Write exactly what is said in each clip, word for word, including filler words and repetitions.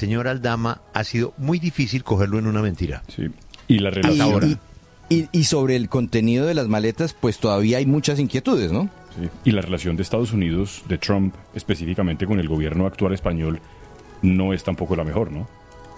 señor Aldama ha sido muy difícil cogerlo en una mentira. Sí. Y la relación... ahora. Y, y, y sobre el contenido de las maletas, pues todavía hay muchas inquietudes, ¿no? Sí. Y la relación de Estados Unidos, de Trump, específicamente con el gobierno actual español, no es tampoco la mejor, ¿no?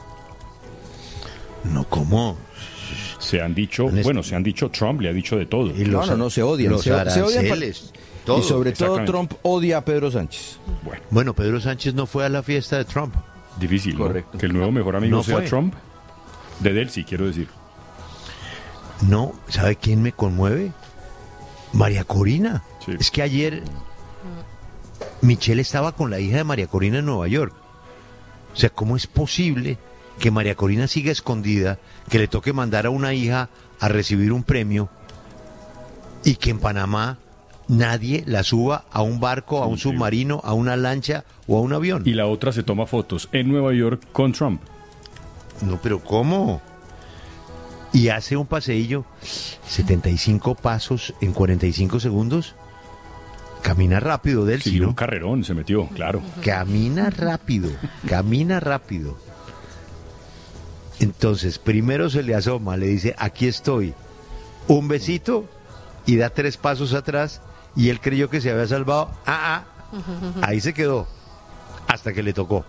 No, ¿cómo? Se han dicho, En este- bueno, se han dicho, Trump le ha dicho de todo. Y No, los, no, no, se odian. Los se, se odian aranceles, pa- todo. Y sobre todo exactamente. Trump odia a Pedro Sánchez. Bueno, Bueno, Pedro Sánchez no fue a la fiesta de Trump. difícil, ¿no? Correcto. Que el nuevo mejor amigo No sea fue. Trump. De Delcy, quiero decir. No, ¿sabe quién me conmueve? María Corina. Sí. Es que ayer Michelle estaba con la hija de María Corina en Nueva York. O sea, ¿cómo es posible que María Corina siga escondida, que le toque mandar a una hija a recibir un premio y que en Panamá nadie la suba a un barco, a un Sí, sí. submarino, a una lancha o a un avión? Y la otra se toma fotos en Nueva York con Trump. No, pero ¿cómo? Y hace un paseillo, setenta y cinco pasos en cuarenta y cinco segundos. Camina rápido, del Sí, un carrerón se metió, claro. Camina rápido, camina rápido. Entonces, primero se le asoma, le dice, aquí estoy. Un besito y da tres pasos atrás y él creyó que se había salvado. Ah, ah. Ahí se quedó. Hasta que le tocó.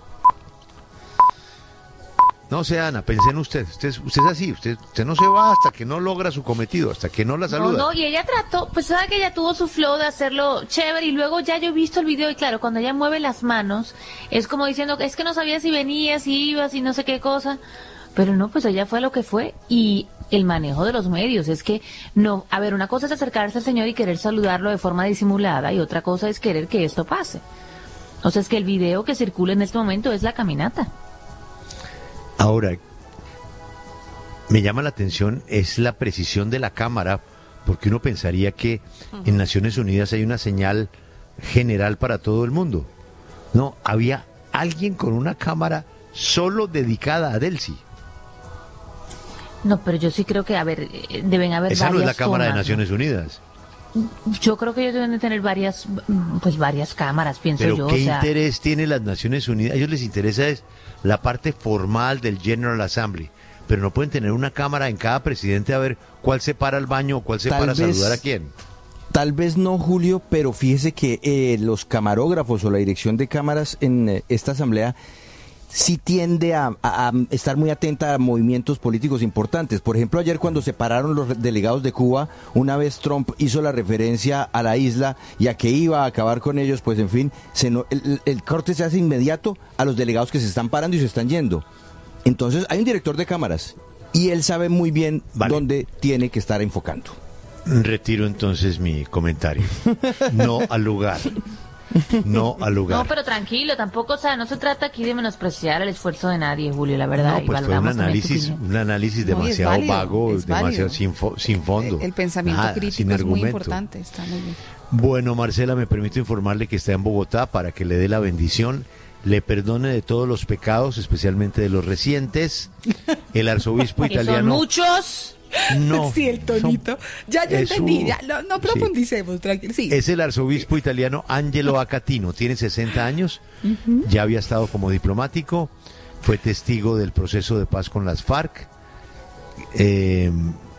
No sé, Ana, pensé en usted. Usted, es- usted es así. Usted, usted no se va hasta que no logra su cometido, hasta que no la No, saluda. no, y ella trató, pues sabe que ella tuvo su flow de hacerlo chévere y luego ya yo he visto el video y claro, cuando ella mueve las manos, es como diciendo, es que no sabía si venía, si iba, si no sé qué cosa, pero no, pues ella fue lo que fue y el manejo de los medios, es que no, a ver, una cosa es acercarse al señor y querer saludarlo de forma disimulada y otra cosa es querer que esto pase. O sea, es que el video que circula en este momento es la caminata. Ahora, me llama la atención es la precisión de la cámara, porque uno pensaría que en Naciones Unidas hay una señal general para todo el mundo. No, había alguien con una cámara solo dedicada a Delcy. No, pero yo sí creo que, a ver, eh, deben haber Esa no es la varias cámara de tomas, ¿no? Naciones Unidas. Yo creo que ellos deben de tener varias, mm, pues varias cámaras, pienso Pero yo. ¿qué o sea, interés tiene las Naciones Unidas? A ellos les interesa es la parte formal del General Assembly, pero no pueden tener una cámara en cada presidente a ver cuál se para al baño o cuál se Tal para a vez- saludar a quién. Tal vez no, Julio, pero fíjese que eh, los camarógrafos o la dirección de cámaras en eh, esta asamblea sí tiende a, a- a estar muy atenta a movimientos políticos importantes. Por ejemplo, ayer cuando se pararon los delegados de Cuba, una vez Trump hizo la referencia a la isla y a que iba a acabar con ellos, pues en fin, se no- el, el corte se hace inmediato a los delegados que se están parando y se están yendo. Entonces hay un director de cámaras y él sabe muy bien Vale. dónde tiene que estar enfocando. Retiro entonces mi comentario. No al lugar. No al lugar. no, pero tranquilo, tampoco, o sea, no se trata aquí de menospreciar el esfuerzo de nadie, Julio, la verdad. No, y pues fue un valoramos también tu análisis, opinión. un análisis No, y es demasiado válido, vago, es demasiado válido. sin, fo- sin fondo. El pensamiento Nada, crítico sin es muy argumento. importante, está muy bien. Bueno, Marcela, me permito informarle que está en Bogotá para que le dé la bendición, le perdone de todos los pecados, especialmente de los recientes. El arzobispo Que son italiano. muchos. No, Sí, el son- tonito. Ya yo es entendí, su- ya, no, no sí. profundicemos, tranquilo. Sí. Es el arzobispo italiano Angelo Acatino, tiene sesenta años, ya había estado como diplomático, fue testigo del proceso de paz con las FARC, eh,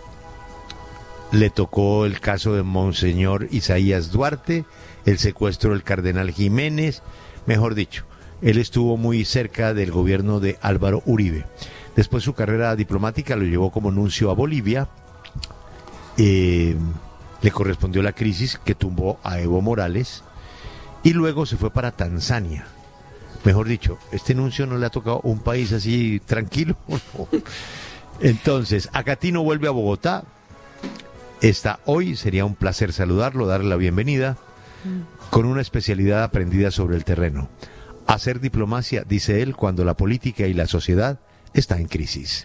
le tocó el caso de Monseñor Isaías Duarte, el secuestro del cardenal Jiménez, mejor dicho, él estuvo muy cerca del gobierno de Álvaro Uribe. Después su carrera diplomática lo llevó como nuncio a Bolivia. Eh, le correspondió la crisis que tumbó a Evo Morales y luego se fue para Tanzania. Mejor dicho, este nuncio no le ha tocado un país así tranquilo. No. Entonces, Acatino vuelve a Bogotá. Está hoy, sería un placer saludarlo, darle la bienvenida, con una especialidad aprendida sobre el terreno. Hacer diplomacia, dice él, cuando la política y la sociedad está en crisis.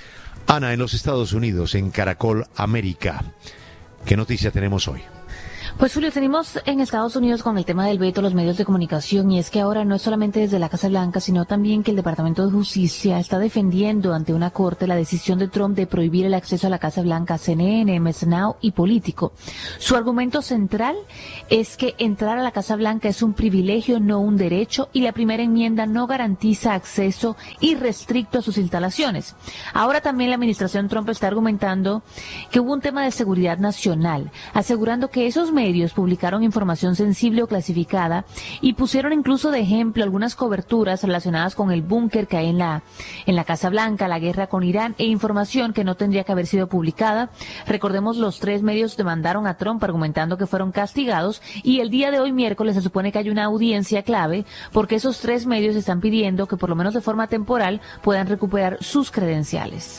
Ana, en los Estados Unidos, en Caracol América, ¿qué noticia tenemos hoy? Pues Julio, tenemos en Estados Unidos con el tema del veto a los medios de comunicación, y es que ahora no es solamente desde la Casa Blanca, sino también que el Departamento de Justicia está defendiendo ante una corte la decisión de Trump de prohibir el acceso a la Casa Blanca a C N N, M S Now y Político. Su argumento central es que entrar a la Casa Blanca es un privilegio, no un derecho, y la primera enmienda no garantiza acceso irrestricto a sus instalaciones. Ahora también la administración Trump está argumentando que hubo un tema de seguridad nacional, asegurando que esos medios medios publicaron información sensible o clasificada y pusieron incluso de ejemplo algunas coberturas relacionadas con el búnker que hay en la en la Casa Blanca, la guerra con Irán e información que no tendría que haber sido publicada. Recordemos, los tres medios demandaron a Trump argumentando que fueron castigados, y el día de hoy, miércoles, se supone que hay una audiencia clave porque esos tres medios están pidiendo que por lo menos de forma temporal puedan recuperar sus credenciales.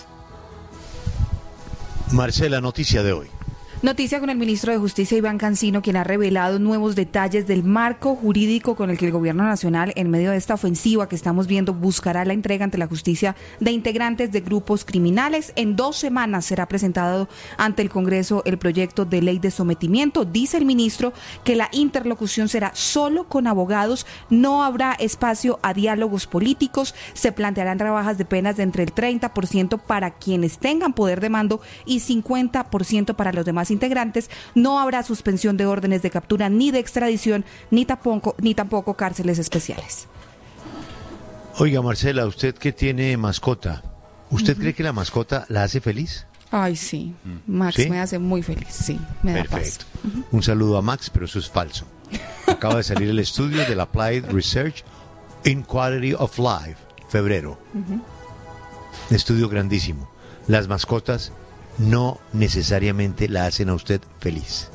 Marcela, noticia de hoy. Noticia con el ministro de Justicia, Iván Cancino, quien ha revelado nuevos detalles del marco jurídico con el que el gobierno nacional, en medio de esta ofensiva que estamos viendo, buscará la entrega ante la justicia de integrantes de grupos criminales. En dos semanas será presentado ante el Congreso el proyecto de ley de sometimiento. Dice el ministro que la interlocución será solo con abogados, no habrá espacio a diálogos políticos, se plantearán rebajas de penas de entre el treinta por ciento para quienes tengan poder de mando y cincuenta por ciento para los demás integrantes. No habrá suspensión de órdenes de captura ni de extradición, ni tampoco, ni tampoco cárceles especiales. Oiga, Marcela, usted que tiene mascota, ¿usted uh-huh. cree que la mascota la hace feliz? Ay, sí. Max ¿Sí? me hace muy feliz, sí, me Perfecto. da paz. Uh-huh. Un saludo a Max, pero eso es falso. Acaba de salir el estudio del Applied Research in Quality of Life, febrero. Uh-huh. Estudio grandísimo. Las mascotas no necesariamente la hacen a usted feliz.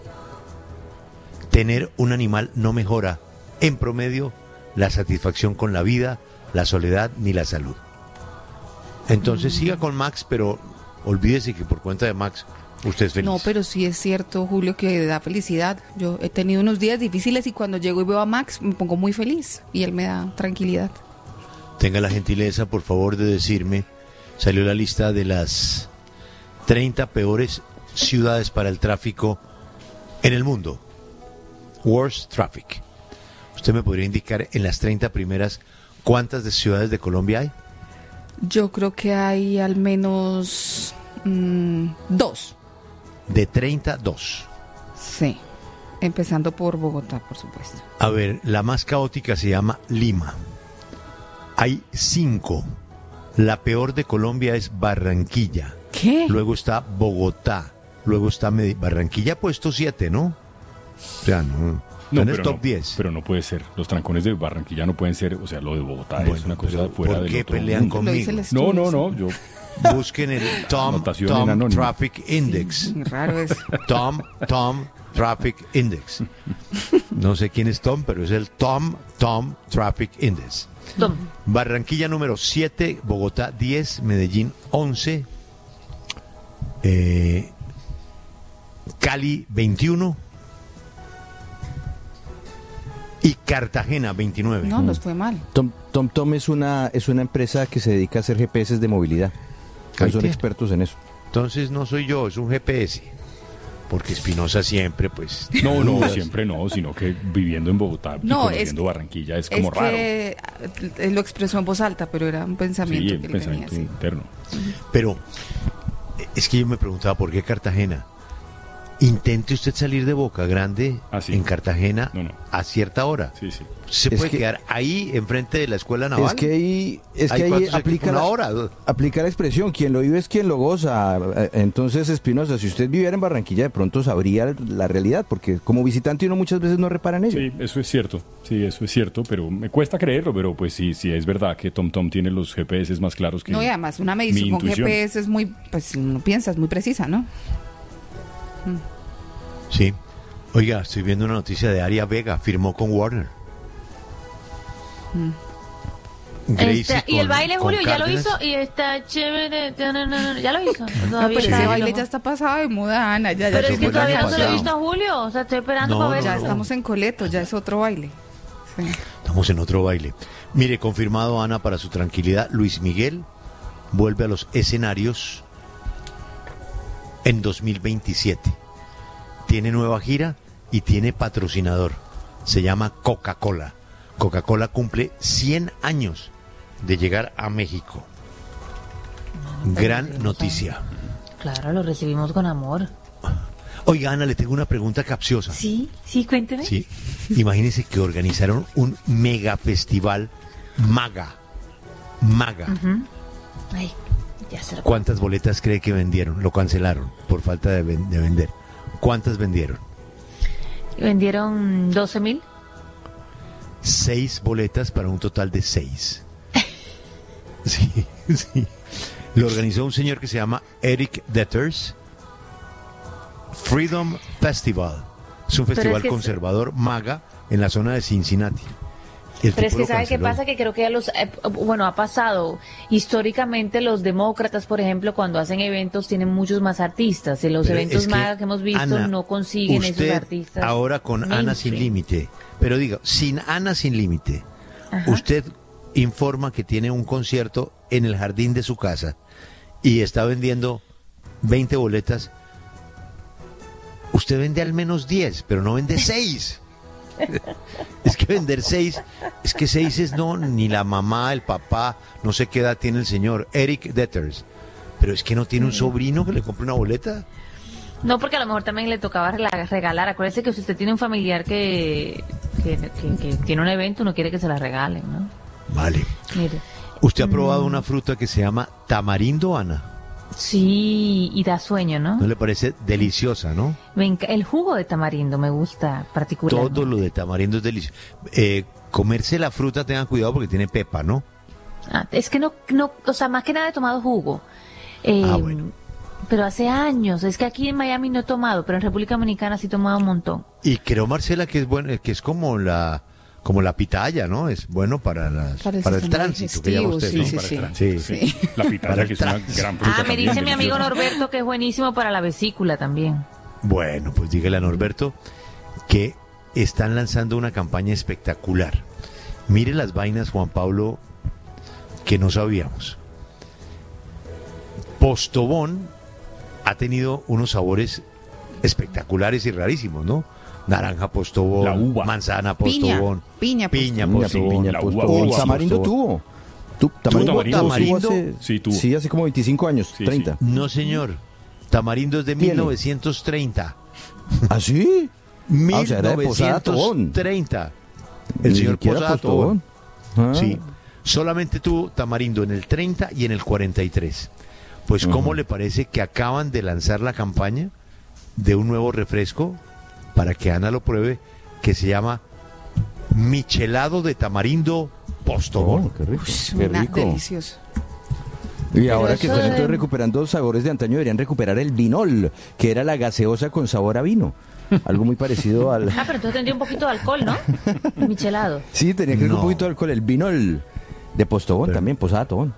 Tener un animal no mejora, en promedio, la satisfacción con la vida, la soledad ni la salud. Entonces mm. siga con Max, pero olvídese que por cuenta de Max usted es feliz. No, pero sí es cierto, Julio, que da felicidad. Yo he tenido unos días difíciles y cuando llego y veo a Max me pongo muy feliz y él me da tranquilidad. Tenga la gentileza, por favor, de decirme, salió la lista de las treinta peores ciudades para el tráfico en el mundo. Worst Traffic. ¿Usted me podría indicar en las treinta primeras cuántas de ciudades de Colombia hay? Yo creo que hay al menos mmm, dos. De treinta, dos. Sí, empezando por Bogotá, por supuesto. A ver, la más caótica se llama Lima. Hay cinco. La peor de Colombia es Barranquilla. ¿Qué? Luego está Bogotá. Luego está Med- Barranquilla ha puesto siete, ¿no? O sea, no. No, en pero el top no, diez. Pero no puede ser. Los trancones de Barranquilla no pueden ser. O sea, lo de Bogotá Bueno, es una cosa pero fuera ¿por del qué otro pelean mundo. conmigo? Lo dice el estudio, No, no, sí. no. Yo Busquen el Tom, Anotación en Tom anónimo. Traffic Index. Sí, raro es. Tom, Tom Traffic Index. No sé quién es Tom, pero es el Tom, Tom Traffic Index. Tom. Barranquilla número siete, Bogotá diez, Medellín once, eh, Cali veintiuno y Cartagena veintinueve. No, nos fue mal. Tom Tom, Tom es una es una empresa que se dedica a hacer G P S de movilidad. Ahí Son tiene. expertos en eso. Entonces no soy yo, es un G P S. Porque Espinosa siempre, pues... No, no, siempre no, sino que viviendo en Bogotá y No, conociendo es- Barranquilla es como es raro. que eh, lo expresó en voz alta, pero era un pensamiento Sí, que el él pensamiento tenía. Sí. interno. Pero es que yo me preguntaba por qué Cartagena. Intente usted salir de Boca Grande Ah, sí. en Cartagena No, no. a cierta hora. Sí, sí. Se Es puede que- quedar ahí enfrente de la escuela naval. Es que ahí, es ¿Ahí que ahí cuánto se- aplica, una la, hora? aplica la expresión, quien lo vive es quien lo goza. Eh, Entonces, Espinosa, si usted viviera en Barranquilla, de pronto sabría la realidad, porque como visitante uno muchas veces no repara en ello. Sí, eso es cierto. Sí, eso es cierto, pero me cuesta creerlo, pero pues sí, sí es verdad que TomTom tiene los G P S más claros que No, y además una mi medición con intuición. G P S es muy, pues no piensas, muy precisa, ¿no? Sí. Oiga, estoy viendo una noticia de Aria Vega, firmó con Warner. Gracie Este, y con- el baile, con Julio, ya lo Cárdenas. hizo y está chévere. No, no, no, no, ya lo hizo. No, Todavía pero está ese en baile ojo. ya está pasado de moda, Ana. Ya, ya, Pero Eso es fue que el todavía año no se lo he pasado. visto a Julio. O sea, estoy esperando No, para ver. no, ya no. estamos en Coleto, ya es otro baile. Sí. Estamos en otro baile. Mire, confirmado, Ana, para su tranquilidad, Luis Miguel vuelve a los escenarios en dos mil veintisiete. Tiene nueva gira y tiene patrocinador. Se llama Coca-Cola. Coca-Cola cumple cien años de llegar a México. Gran noticia. Claro, lo recibimos con amor. Oiga, Ana, le tengo una pregunta capciosa. Sí, sí, cuénteme. Sí. Imagínense que organizaron un mega festival MAGA. MAGA. Uh-huh. Ay, ya se lo... ¿Cuántas boletas cree que vendieron? Lo cancelaron por falta de, ven- de vender. ¿Cuántas vendieron? ¿Vendieron doce mil? Seis boletas para un total de seis. Sí, sí. Lo organizó un señor que se llama Eric Detters. Freedom Festival. Es un festival es que conservador MAGA en la zona de Cincinnati. El Pero es tipo que lo ¿sabe qué canceló. pasa? Que creo que ya los, eh, bueno, ha pasado. Históricamente los demócratas, por ejemplo, cuando hacen eventos tienen muchos más artistas. Y los Pero eventos es que, más que hemos visto Ana, no consiguen esos usted artistas. ahora con Ana Sin mainstream. Límite, pero diga, sin Ana Sin Límite, Ajá. usted informa que tiene un concierto en el jardín de su casa y está vendiendo veinte boletas. Usted vende al menos diez, pero no vende seis. Es que vender seis, es que seis es no, ni la mamá, el papá, no sé qué edad tiene el señor, Eric Detters. Pero es que no tiene un sobrino que le compre una boleta. No, porque a lo mejor también le tocaba rela- regalar. Acuérdese que si usted tiene un familiar que, que, que- que tiene un evento, no quiere que se la regalen, ¿no? Vale. Mire. ¿Usted ha probado una fruta que se llama tamarindo, Ana? Sí, y da sueño, ¿no? ¿No le parece deliciosa, no? Me enca- el jugo de tamarindo me gusta particularmente. Todo lo de tamarindo es delicioso. Eh, comerse la fruta, tengan cuidado porque tiene pepa, ¿no? Ah, es que no, no, o sea, más que nada he tomado jugo. Eh, Ah, bueno. Pero hace años, es que aquí en Miami no he tomado, pero en República Dominicana sí he tomado un montón. Y creo, Marcela, que es bueno, que es como la como la pitaya, ¿no? Es bueno para las, Para el para el sistema tránsito, que llama usted, digestivo, ¿no? sí, Para sí, el sí. tránsito, Sí. La pitaya, Para que el es una tránsito. gran fruta Ah, me también, dice mi amigo deliciosa. Norberto que es buenísimo para la vesícula también. Bueno, pues dígale a Norberto que están lanzando una campaña espectacular. Mire las vainas, Juan Pablo, que no sabíamos. Postobón ha tenido unos sabores espectaculares y rarísimos, ¿no? Naranja Postobón, La uva. manzana Piña, Postobón, piña piña Piña, Postobón, piña, la Postobón. uva, uva, Tamarindo Postobón. tuvo. Tu, tamarindo, tamarindo? tuvo Tamarindo? hace- Sí, tuvo. Sí, hace como veinticinco años, Sí, treinta. No, señor. Tamarindo es de ¿Tiene? mil novecientos treinta. ¿Ah, sí? Ah, o sea, era de Posada Tobón. mil novecientos treinta. El Ni señor siquiera Posada Tobón. Ah. Sí. Solamente tuvo tamarindo en el treinta y en el cuarenta y tres. Pues, ¿cómo le parece que acaban de lanzar la campaña de un nuevo refresco para que Ana lo pruebe, que se llama Michelado de Tamarindo Postobón? Oh, qué rico. Uy, Qué una- rico. delicioso. Y ahora eso que están de- entonces recuperando sabores de antaño, deberían recuperar el vinol, que era la gaseosa con sabor a vino. Algo muy parecido al... Ah, pero entonces tendría un poquito de alcohol, ¿no? Michelado. Sí, tenía que ser No. un poquito de alcohol. El vinol de Postobón Pero- también, Posada Tobón.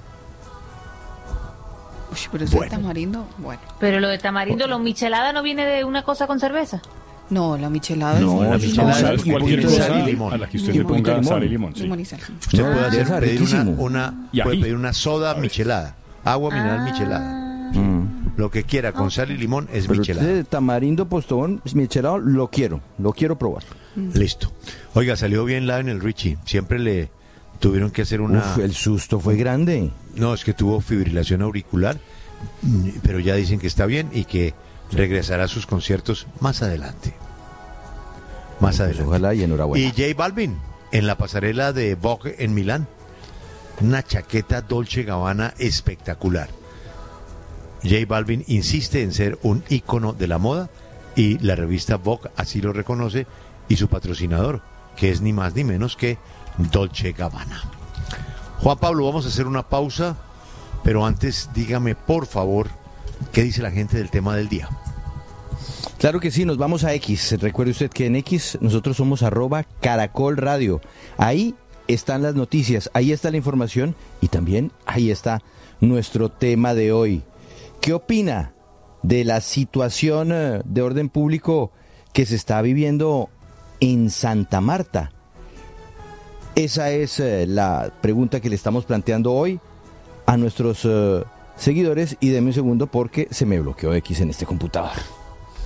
Uy, pero eso Bueno. de tamarindo, bueno. Pero lo de tamarindo, lo michelada no viene de una cosa con cerveza. No, la michelada No, es la limón, michelada ¿Sabes y un cualquier poquito de cosa sal y limón. a la que usted Y le un poquito de ponga limón. sal y limón? Sí. limón y sal. Usted No, puede, debe hacer, ser pedir una, riquísimo. una- Y puede ají. pedir una soda A ver. michelada, agua mineral michelada. Mm. Lo que quiera, con sal y limón es Pero michelada. usted, tamarindo, Postobón, michelado, lo quiero, lo quiero probar. Listo. Oiga, salió bien Lionel Richie. Siempre le tuvieron que hacer una... Uf, el susto fue grande. No, es que tuvo fibrilación auricular, mm, pero ya dicen que está bien y que regresará a sus conciertos más adelante. Más Pues adelante. ojalá y enhorabuena. Y J Balvin, en la pasarela de Vogue en Milán. Una chaqueta Dolce Gabbana espectacular. J Balvin insiste en ser un ícono de la moda y la revista Vogue así lo reconoce, y su patrocinador, que es ni más ni menos que Dolce Gabbana. Juan Pablo, vamos a hacer una pausa, pero antes dígame por favor qué dice la gente del tema del día. Claro que sí, nos vamos a X. Recuerde usted que en X nosotros somos arroba Caracol Radio. Ahí están las noticias, ahí está la información y también ahí está nuestro tema de hoy. ¿Qué opina de la situación eh, de orden público que se está viviendo en Santa Marta? Esa es eh, la pregunta que le estamos planteando hoy a nuestros eh, seguidores, y deme un segundo porque se me bloqueó X en este computador.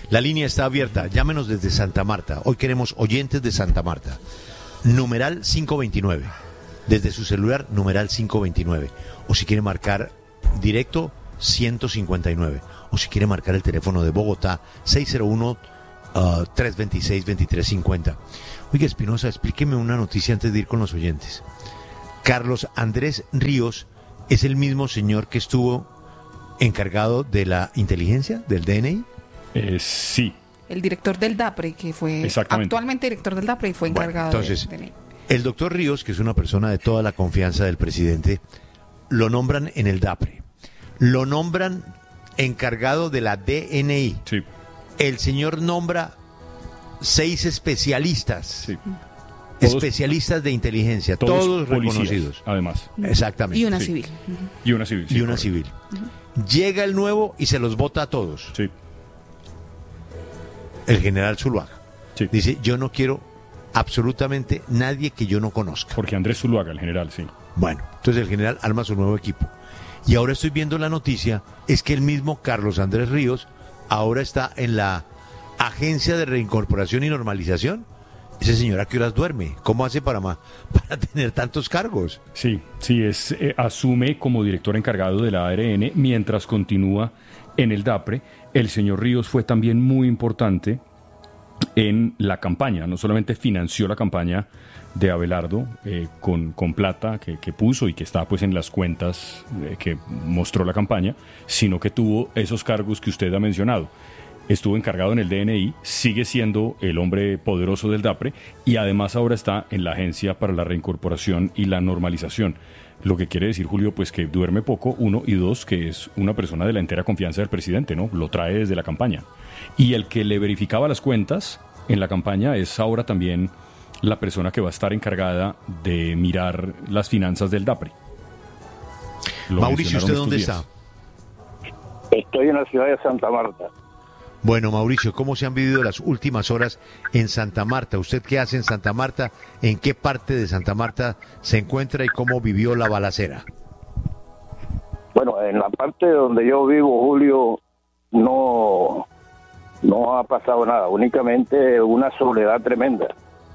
La línea está abierta, llámenos desde Santa Marta. Hoy queremos oyentes de Santa Marta. Numeral quinientos veintinueve. Desde su celular, numeral quinientos veintinueve. O si quiere marcar directo, ciento cincuenta y nueve. O si quiere marcar el teléfono de Bogotá, seis cero uno, tres dos seis, dos tres cinco cero. Oiga, Espinosa, explíqueme una noticia antes de ir con los oyentes. Carlos Andrés Ríos es el mismo señor que estuvo encargado de la inteligencia, del D N I. Eh, sí. El director del DAPRE, que fue actualmente director del DAPRE y fue encargado bueno, entonces, del D N I. El doctor Ríos, que es una persona de toda la confianza del presidente, lo nombran en el DAPRE. Lo nombran encargado de la D N I. Sí. El señor nombra seis especialistas. Sí. Especialistas de inteligencia, todos, todos reconocidos. Además. Exactamente. Y una sí. civil. Y una civil. Sí, y una correcto. civil. Uh-huh. Llega el nuevo y se los vota a todos. Sí. El general Zuluaga. Sí. Dice, yo no quiero absolutamente nadie que yo no conozca. Porque Andrés Zuluaga, el general, sí. Bueno, entonces el general arma su nuevo equipo. Y ahora estoy viendo la noticia, es que el mismo Carlos Andrés Ríos ahora está en la Agencia de Reincorporación y Normalización. Ese señor, ¿a qué horas duerme? ¿Cómo hace para, ma- para tener tantos cargos? Sí, sí, es eh, asume como director encargado de la A R N mientras continúa en el DAPRE. El señor Ríos fue también muy importante en la campaña, no solamente financió la campaña de Abelardo eh, con, con plata que, que puso y que está pues en las cuentas eh, que mostró la campaña, sino que tuvo esos cargos que usted ha mencionado. Estuvo encargado en el D N I, sigue siendo el hombre poderoso del DAPRE y además ahora está en la Agencia para la Reincorporación y la Normalización. Lo que quiere decir, Julio, pues que duerme poco, uno, y dos, que es una persona de la entera confianza del presidente, ¿no? Lo trae desde la campaña. Y el que le verificaba las cuentas en la campaña es ahora también la persona que va a estar encargada de mirar las finanzas del DAPRE. Lo Mauricio, ¿usted mencionaron dónde estos está? Estoy en la ciudad de Santa Marta. Bueno, Mauricio, ¿cómo se han vivido las últimas horas en Santa Marta? ¿Usted qué hace en Santa Marta? ¿En qué parte de Santa Marta se encuentra y cómo vivió la balacera? Bueno, en la parte donde yo vivo, Julio, no, no ha pasado nada, únicamente una soledad tremenda.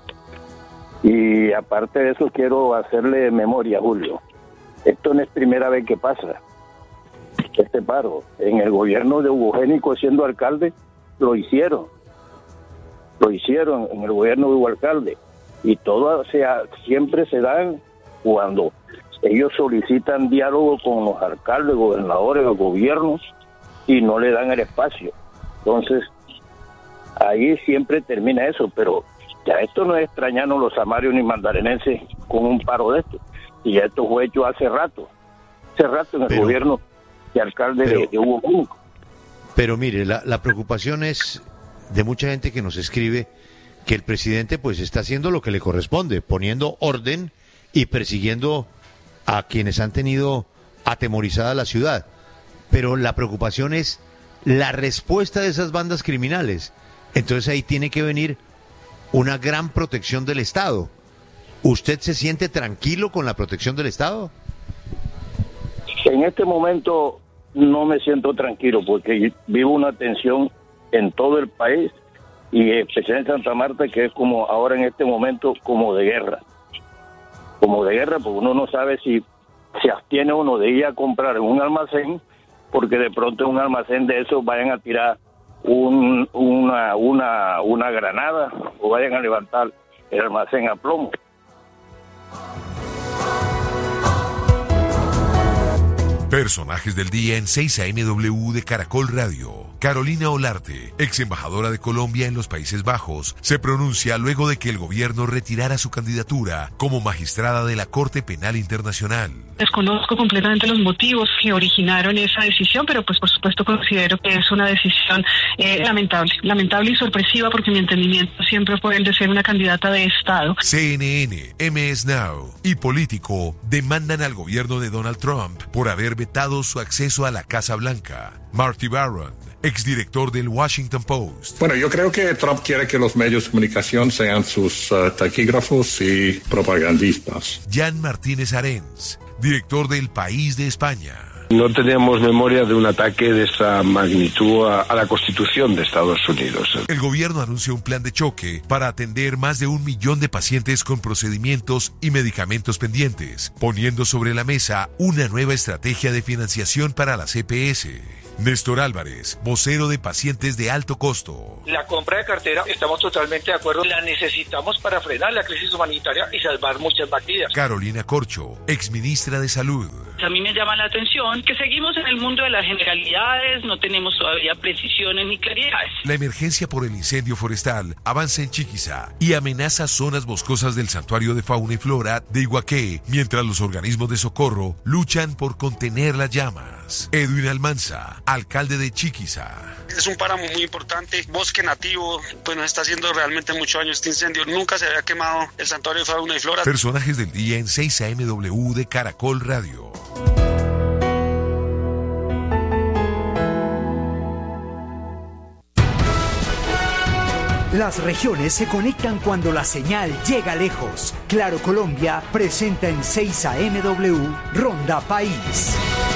Y aparte de eso, quiero hacerle memoria, Julio. Esto no es primera vez que pasa. Este paro, en el gobierno de Hugo Génico siendo alcalde, lo hicieron, lo hicieron en el gobierno de Hugo Alcalde, y todo o sea, siempre se dan cuando ellos solicitan diálogo con los alcaldes, gobernadores, los gobiernos, y no le dan el espacio. Entonces, ahí siempre termina eso, pero ya esto no es extrañarnos los samarios ni mandarinenses con un paro de esto, y ya esto fue hecho hace rato, hace rato en el pero... gobierno de alcalde pero, de, de Hugo Génico. Pero mire, la, la preocupación es de mucha gente que nos escribe que el presidente pues está haciendo lo que le corresponde, poniendo orden y persiguiendo a quienes han tenido atemorizada la ciudad. Pero la preocupación es la respuesta de esas bandas criminales. Entonces ahí tiene que venir una gran protección del Estado. ¿Usted se siente tranquilo con la protección del Estado? En este momento no me siento tranquilo porque vivo una tensión en todo el país y especialmente en Santa Marta, que es como ahora en este momento como de guerra. Como de guerra, porque uno no sabe si se abstiene uno de ir a comprar en un almacén, porque de pronto en un almacén de esos vayan a tirar un, una, una, una granada o vayan a levantar el almacén a plomo. Personajes del día en seis A M W de Caracol Radio. Carolina Olarte, ex embajadora de Colombia en los Países Bajos, se pronuncia luego de que el gobierno retirara su candidatura como magistrada de la Corte Penal Internacional. Desconozco completamente los motivos que originaron esa decisión, pero pues por supuesto considero que es una decisión eh, lamentable, lamentable y sorpresiva, porque mi entendimiento siempre fue el de ser una candidata de Estado. C N N, M S Now y Político demandan al gobierno de Donald Trump por haber vetado su acceso a la Casa Blanca. Marty Baron, exdirector del Washington Post. Bueno, yo creo que Trump quiere que los medios de comunicación sean sus uh, taquígrafos y propagandistas. Jan Martínez Arens, director del País de España. No teníamos memoria de un ataque de esa magnitud a, a la Constitución de Estados Unidos. El gobierno anunció un plan de choque para atender más de un millón de pacientes con procedimientos y medicamentos pendientes, poniendo sobre la mesa una nueva estrategia de financiación para la C P S. Néstor Álvarez, vocero de pacientes de alto costo. La compra de cartera, estamos totalmente de acuerdo, la necesitamos para frenar la crisis humanitaria y salvar muchas vidas. Carolina Corcho, exministra de Salud. A mí me llama la atención que seguimos en el mundo de las generalidades, no tenemos todavía precisiones ni claridades. La emergencia por el incendio forestal avanza en Chiquiza y amenaza zonas boscosas del Santuario de Fauna y Flora de Iguaqué, mientras los organismos de socorro luchan por contener las llamas. Edwin Almanza, alcalde de Chiquiza. Es un páramo muy importante, bosque nativo, pues nos está haciendo realmente mucho daño este incendio. Nunca se había quemado el Santuario de Fauna y Flora. Personajes del día en seis A M W de Caracol Radio. Las regiones se conectan cuando la señal llega lejos. Claro Colombia presenta en seis A M W Ronda País.